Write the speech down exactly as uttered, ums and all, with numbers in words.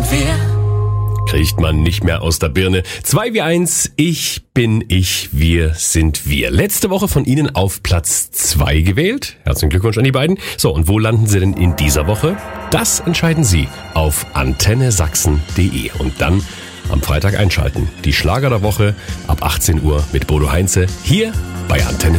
wir. Kriegt man nicht mehr aus der Birne. Zwei wie eins, ich bin ich, wir sind wir. Letzte Woche von Ihnen auf Platz zwei gewählt. Herzlichen Glückwunsch an die beiden. So, und wo landen Sie denn in dieser Woche? Das entscheiden Sie auf antenne sachsen punkt de und dann am Freitag einschalten. Die Schlager der Woche ab achtzehn Uhr mit Bodo Heinze hier bei Antenne